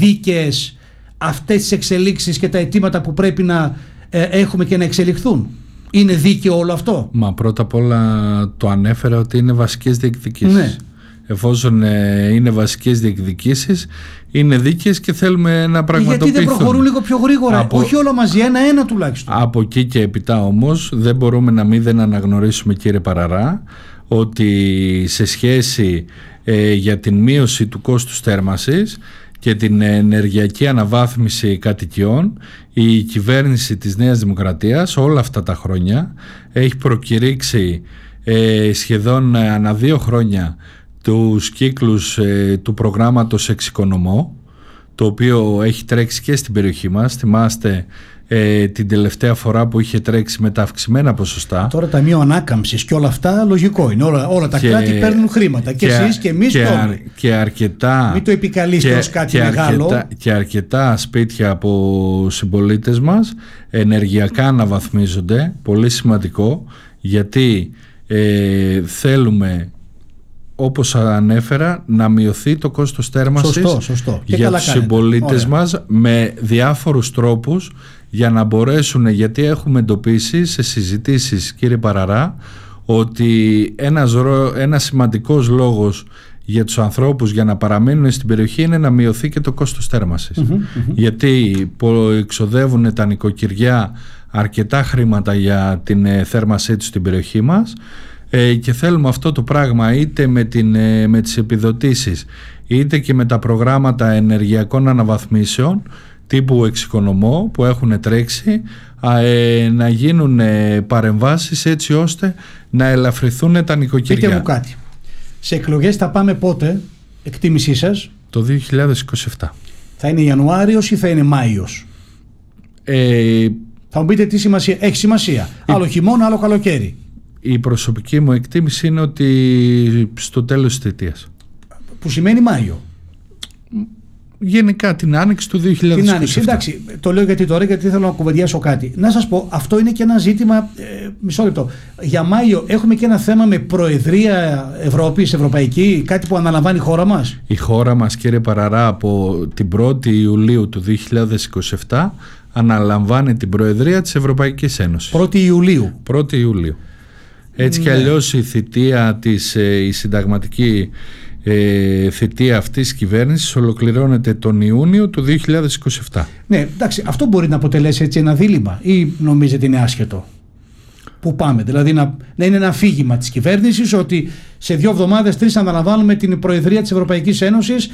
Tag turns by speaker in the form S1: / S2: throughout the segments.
S1: δίκαιες αυτές τις εξελίξεις και τα αιτήματα που πρέπει να έχουμε και να εξελιχθούν? Είναι δίκαιο όλο αυτό?
S2: Μα πρώτα απ' όλα το ανέφερα ότι είναι βασικές διεκδικήσεις.
S1: Ναι.
S2: Εφόσον είναι βασικές διεκδικήσεις, είναι δίκαιες και θέλουμε να πραγματοποιηθούν.
S1: Γιατί δεν προχωρούν λίγο πιο γρήγορα? Όχι όλα μαζί, ένα τουλάχιστον.
S2: Από εκεί και έπειτα όμως δεν μπορούμε να μην δεν αναγνωρίσουμε, κύριε Παραρά, ότι σε σχέση για την μείωση του κόστους θέρμανσης και την ενεργειακή αναβάθμιση κατοικιών, η κυβέρνηση της Νέας Δημοκρατίας όλα αυτά τα χρόνια έχει προκηρύξει σχεδόν ανά 2 χρόνια τους κύκλους του προγράμματος Εξοικονομώ, το οποίο έχει τρέξει και στην περιοχή μας. Θυμάστε την τελευταία φορά που είχε τρέξει με τα αυξημένα ποσοστά.
S1: Τώρα Ταμείο Ανάκαμψης και όλα αυτά λογικό είναι. Όλα τα κράτη παίρνουν χρήματα και εσείς και εμείς
S2: και αρκετά.
S1: Μην το επικαλείστε ως κάτι μεγάλο.
S2: Και αρκετά σπίτια από συμπολίτες μας ενεργειακά αναβαθμίζονται. Πολύ σημαντικό, γιατί θέλουμε, όπως ανέφερα, να μειωθεί το κόστος θέρμανσης για τους συμπολίτες μας με διάφορους τρόπους, για να μπορέσουν, γιατί έχουμε εντοπίσει σε συζητήσεις, κύριε Παραρά, ότι ένας σημαντικός λόγος για τους ανθρώπους για να παραμείνουν στην περιοχή είναι να μειωθεί και το κόστος θέρμανσης. Γιατί εξοδεύουν τα νοικοκυριά αρκετά χρήματα για την θέρμανσή τους στην περιοχή μας, και θέλουμε αυτό το πράγμα είτε με τις επιδοτήσεις είτε και με τα προγράμματα ενεργειακών αναβαθμίσεων τύπου Εξοικονομώ που έχουν τρέξει, να γίνουν παρεμβάσεις έτσι ώστε να ελαφρυθούν τα νοικοκυριά.
S1: Πείτε μου κάτι, σε εκλογές θα πάμε πότε, εκτίμησή σας?
S2: Το 2027.
S1: Θα είναι Ιανουάριος ή θα είναι Μάιος? Θα μου πείτε τι σημασία έχει? Σημασία, άλλο χειμώνα, άλλο καλοκαίρι.
S2: Η προσωπική μου εκτίμηση είναι ότι στο τέλος της θητείας.
S1: Που σημαίνει Μάιο.
S2: Γενικά την άνοιξη του 2027.
S1: Την άνοιξη, εντάξει. Το λέω γιατί θέλω να κουβεντιάσω κάτι. Να σας πω, αυτό είναι και ένα ζήτημα. Μισό λεπτό. Για Μάιο έχουμε και ένα θέμα με Προεδρία Ευρώπης, Ευρωπαϊκή, κάτι που αναλαμβάνει η χώρα μας.
S2: Η χώρα μας, κύριε Παραρά, από την 1η Ιουλίου του 2027 αναλαμβάνει την Προεδρία της Ευρωπαϊκής Ένωσης.
S1: 1η Ιουλίου.
S2: 1η Ιουλίου. Έτσι κι αλλιώς η θητεία η συνταγματική θητεία αυτής της κυβέρνησης ολοκληρώνεται τον Ιούνιο του 2027.
S1: Ναι, εντάξει, αυτό μπορεί να αποτελέσει έτσι ένα δίλημμα ή νομίζετε είναι άσχετο? Πού πάμε, δηλαδή να είναι ένα αφήγημα της κυβέρνησης ότι σε 2 εβδομάδες, 3 αναλαμβάνουμε την Προεδρία της Ευρωπαϊκής Ένωσης,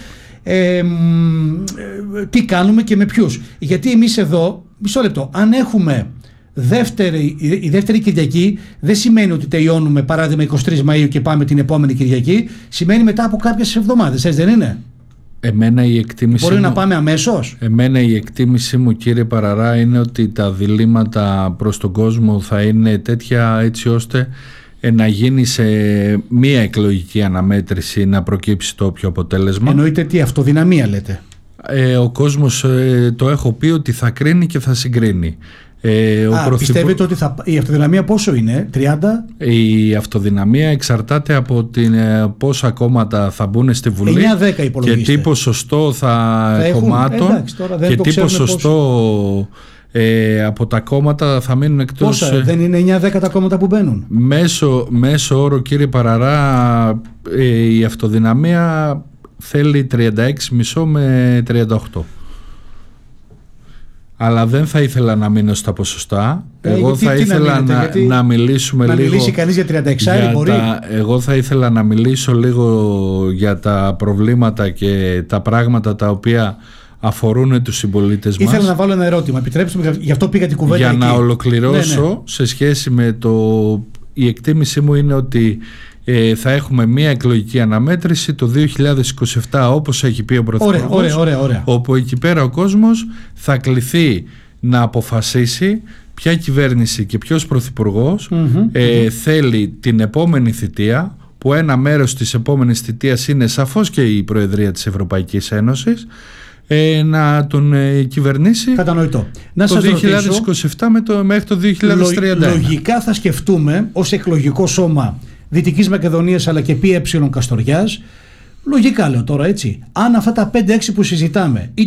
S1: τι κάνουμε και με ποιους? Γιατί εμείς εδώ, μισό λεπτό, αν έχουμε η δεύτερη Κυριακή δεν σημαίνει ότι τελειώνουμε παράδειγμα 23 Μαΐου και πάμε την επόμενη Κυριακή, σημαίνει μετά από κάποιες εβδομάδες, έτσι δεν είναι? Μπορεί να πάμε αμέσως.
S2: Εμένα η εκτίμησή μου, κύριε Παραρά, είναι ότι τα διλήμματα προς τον κόσμο θα είναι τέτοια έτσι ώστε να γίνει σε μία εκλογική αναμέτρηση να προκύψει το όποιο αποτέλεσμα.
S1: Εννοείται τι αυτοδυναμία λέτε?
S2: Ο κόσμος, το έχω πει, ότι θα κρίνει και θα συγκρίνει.
S1: Πιστεύετε ότι η αυτοδυναμία πόσο είναι, 30?
S2: Η αυτοδυναμία εξαρτάται από πόσα κόμματα θα μπουν στη Βουλή
S1: 9-10 υπολογίστε.
S2: Και τι ποσοστό κομμάτων και τι ποσοστό από τα κόμματα θα μείνουν εκτός.
S1: Πόσα, δεν είναι 9-10 τα κόμματα που μπαίνουν?
S2: Μέσο όρο, κύριε Παραρά, η αυτοδυναμία θέλει 36,5 με 38. Αλλά δεν θα ήθελα να μείνω στα ποσοστά. Εγώ θα ήθελα να μιλήσουμε λίγο.
S1: Να μιλήσει κανείς για 36 μπορεί.
S2: Εγώ θα ήθελα να μιλήσω λίγο για τα προβλήματα και τα πράγματα τα οποία αφορούν τους συμπολίτες μας.
S1: Ήθελα να βάλω ένα ερώτημα. Επιτρέψτε μου, γι' αυτό πήγα την κουβέντα
S2: για
S1: εκεί.
S2: να ολοκληρώσω, σε σχέση με η εκτίμησή μου είναι ότι θα έχουμε μία εκλογική αναμέτρηση το 2027 όπως έχει πει ο Πρωθυπουργός, όπου εκεί πέρα ο κόσμος θα κληθεί να αποφασίσει ποια κυβέρνηση και ποιος πρωθυπουργός θέλει την επόμενη θητεία, που ένα μέρος της επόμενης θητείας είναι σαφώς και η Προεδρία της Ευρωπαϊκής Ένωσης, να τον κυβερνήσει.
S1: Κατανοητό.
S2: Το 2027 μέχρι το 2031.
S1: Λογικά θα σκεφτούμε ως εκλογικό σώμα Δυτικής Μακεδονίας αλλά και ΠΕ Καστοριάς, λογικά λέω τώρα έτσι, αν αυτά τα 5-6 που συζητάμε